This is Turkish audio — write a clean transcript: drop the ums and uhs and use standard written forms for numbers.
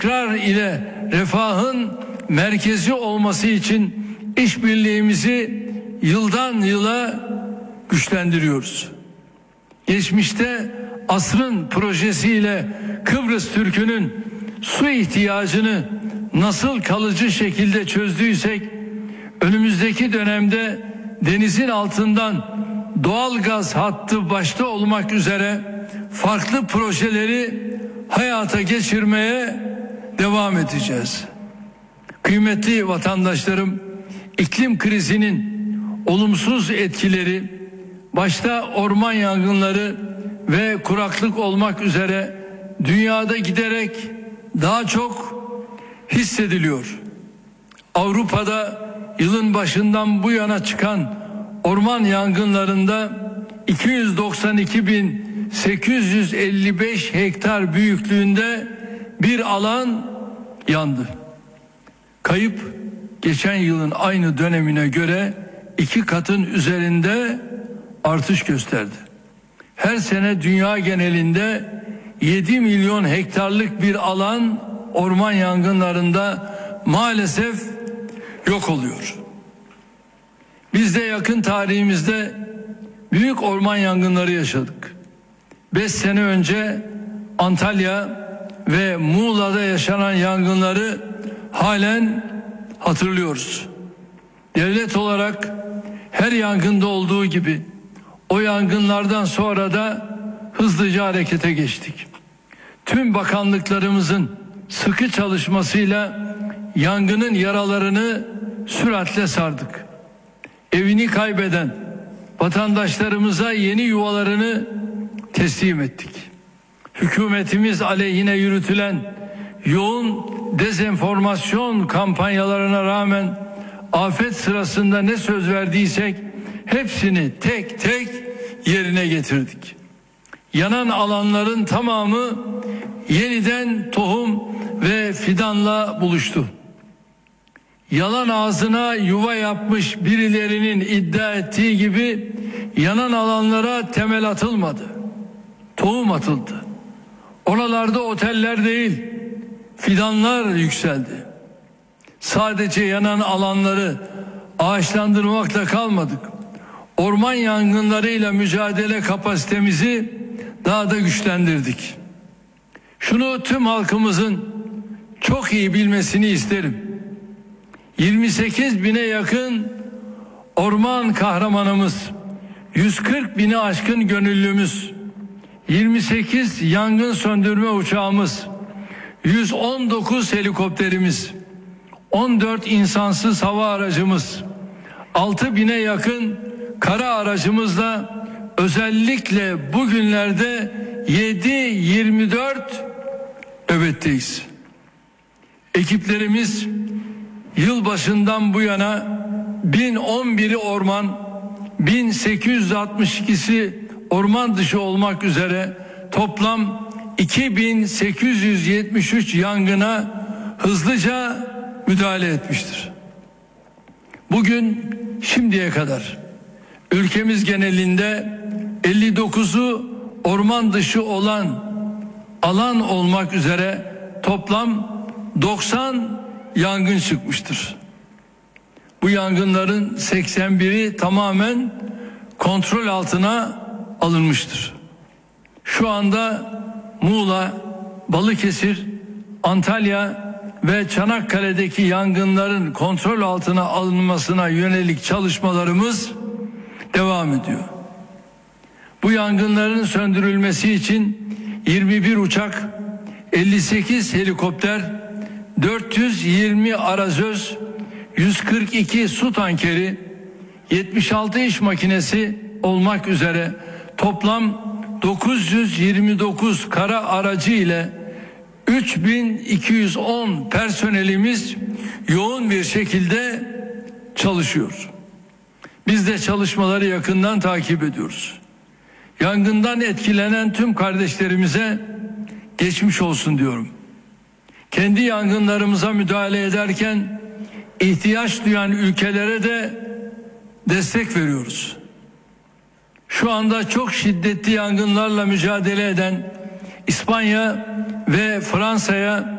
istikrar ile refahın merkezi olması için işbirliğimizi yıldan yıla güçlendiriyoruz. Geçmişte asrın projesiyle Kıbrıs Türk'ünün su ihtiyacını nasıl kalıcı şekilde çözdüysek, önümüzdeki dönemde denizin altından doğal gaz hattı başta olmak üzere farklı projeleri hayata geçirmeye devam edeceğiz. Kıymetli vatandaşlarım, iklim krizinin olumsuz etkileri başta orman yangınları ve kuraklık olmak üzere dünyada giderek daha çok hissediliyor. Avrupa'da yılın başından bu yana çıkan orman yangınlarında 292.855 hektar büyüklüğünde bir alan yandı. Kayıp geçen yılın aynı dönemine göre 2 katın üzerinde artış gösterdi. Her sene dünya genelinde 7 milyon hektarlık bir alan orman yangınlarında maalesef yok oluyor. Biz de yakın tarihimizde büyük orman yangınları yaşadık. 5 sene önce Antalya ve Muğla'da yaşanan yangınları halen hatırlıyoruz. Devlet olarak her yangında olduğu gibi o yangınlardan sonra da hızlıca harekete geçtik. Tüm bakanlıklarımızın sıkı çalışmasıyla yangının yaralarını süratle sardık. Evini kaybeden vatandaşlarımıza yeni yuvalarını teslim ettik. Hükümetimiz aleyhine yürütülen yoğun dezenformasyon kampanyalarına rağmen afet sırasında ne söz verdiysek hepsini tek tek yerine getirdik. Yanan alanların tamamı yeniden tohum ve fidanla buluştu. Yalan ağzına yuva yapmış birilerinin iddia ettiği gibi yanan alanlara temel atılmadı. Tohum atıldı. Oralarda oteller değil, fidanlar yükseldi. Sadece yanan alanları ağaçlandırmakla kalmadık. Orman yangınlarıyla mücadele kapasitemizi daha da güçlendirdik. Şunu tüm halkımızın çok iyi bilmesini isterim. 28 bine yakın orman kahramanımız, 140 bini aşkın gönüllümüz, 28 yangın söndürme uçağımız, 119 helikopterimiz, 14 insansız hava aracımız, 6 bine yakın kara aracımızla özellikle bugünlerde 7/24 nöbetteyiz. Ekiplerimiz yılbaşından bu yana 1011'i orman, 1862'si orman dışı olmak üzere toplam 2873 yangına hızlıca müdahale etmiştir. Bugün şimdiye kadar ülkemiz genelinde 59'u orman dışı olan alan olmak üzere toplam 90 yangın çıkmıştır. Bu yangınların 81'i tamamen kontrol altına alınmıştır. Şu anda Muğla, Balıkesir, Antalya ve Çanakkale'deki yangınların kontrol altına alınmasına yönelik çalışmalarımız devam ediyor. Bu yangınların söndürülmesi için 21 uçak, 58 helikopter, 420 arazöz, 142 su tankeri, 76 iş makinesi olmak üzere toplam 929 kara aracı ile 3210 personelimiz yoğun bir şekilde çalışıyor. Biz de çalışmaları yakından takip ediyoruz. Yangından etkilenen tüm kardeşlerimize geçmiş olsun diyorum. Kendi yangınlarımıza müdahale ederken ihtiyaç duyan ülkelere de destek veriyoruz. Şu anda çok şiddetli yangınlarla mücadele eden İspanya ve Fransa'ya